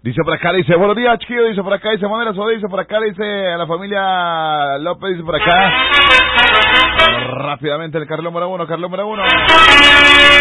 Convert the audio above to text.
Dice por acá, dice, buenos días, chiquillo, dice por acá, dice Manuel Azuadé, dice por acá, dice a la familia López, dice por acá. Rápidamente el Carlos Morabuno,